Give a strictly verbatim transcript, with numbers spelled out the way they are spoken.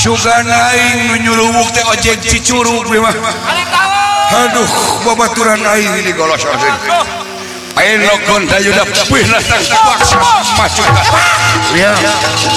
sugan aing nyuruh teh ojek Cicurug mah. Aduh, babaturan aing di golosokeun. Aing nogon dayuda peuh datang paksa maju. Ya.